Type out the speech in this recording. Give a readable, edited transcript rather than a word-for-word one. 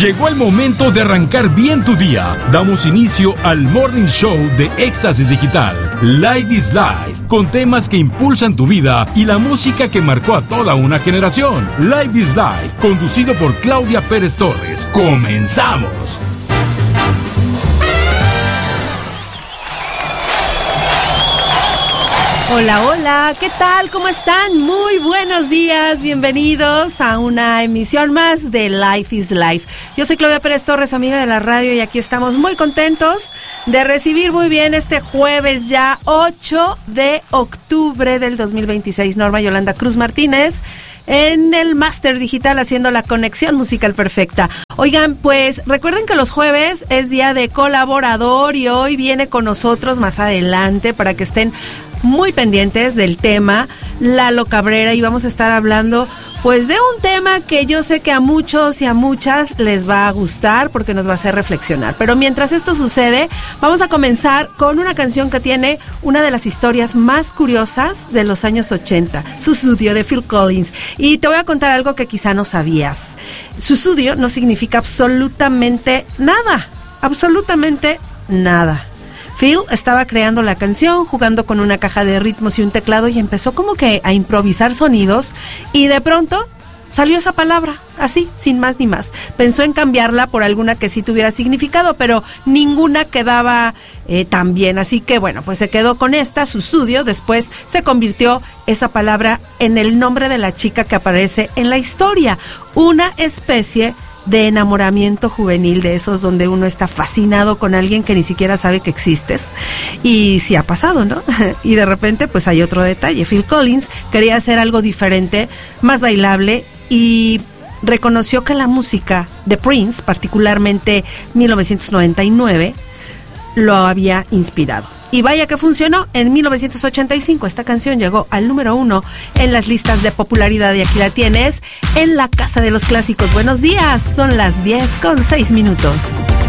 Llegó el momento de arrancar bien tu día. Damos inicio al Morning Show de Éxtasis Digital. Live is Life, con temas que impulsan tu vida y la música que marcó a toda una generación. Live is Life, conducido por Claudia Pérez Torres. ¡Comenzamos! Hola, hola, ¿qué tal? ¿Cómo están? Muy buenos días, bienvenidos a una emisión más de Life is Life. Yo soy Claudia Pérez Torres, amiga de la radio, y aquí estamos muy contentos de recibir muy bien este jueves ya 8 de octubre del 2026. Norma Yolanda Cruz Martínez en el Máster Digital haciendo la conexión musical perfecta. Oigan, pues recuerden que los jueves es día de colaborador y hoy viene con nosotros más adelante para que estén muy pendientes del tema Lalo Cabrera, y vamos a estar hablando pues de un tema que yo sé que a muchos y a muchas les va a gustar porque nos va a hacer reflexionar. Pero mientras esto sucede, vamos a comenzar con una canción que tiene una de las historias más curiosas de los años 80, Sussudio de Phil Collins. Y te voy a contar algo que quizá no sabías. Sussudio no significa absolutamente nada, absolutamente nada. Phil estaba creando la canción, jugando con una caja de ritmos y un teclado, y empezó como que a improvisar sonidos, y de pronto salió esa palabra, así, sin más ni más. Pensó en cambiarla por alguna que sí tuviera significado, pero ninguna quedaba tan bien. Así que bueno, pues se quedó con esta, Sussudio. Después se convirtió esa palabra en el nombre de la chica que aparece en la historia. Una especie de enamoramiento juvenil, de esos donde uno está fascinado con alguien que ni siquiera sabe que existes. Y sí ha pasado, ¿no? Y de repente pues hay otro detalle. Phil Collins quería hacer algo diferente, más bailable, y reconoció que la música de Prince, particularmente 1999, lo había inspirado. Y vaya que funcionó. En 1985 esta canción llegó al número 1 en las listas de popularidad, y aquí la tienes en la Casa de los Clásicos. Buenos días, son las 10:06.